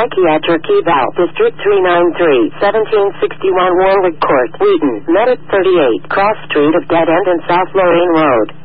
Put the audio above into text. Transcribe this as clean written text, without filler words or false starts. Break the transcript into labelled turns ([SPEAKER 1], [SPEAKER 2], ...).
[SPEAKER 1] Psychiatric Eval, District 393, 1761 Warwick Court, Wheaton, Medic 38, Cross Street of Dead End and South Lorraine Road.